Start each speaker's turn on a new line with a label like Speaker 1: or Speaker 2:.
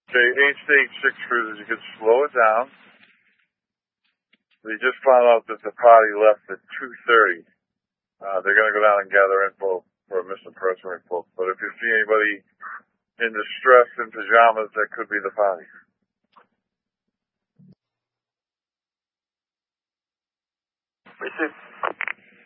Speaker 1: Okay, 8 stage 6 cruisers, you could slow it down. They just found out that the party left at 2:30. They're going to go down and gather info for a missing person report. But if you see anybody in distress in pajamas, that could be the party.
Speaker 2: Received.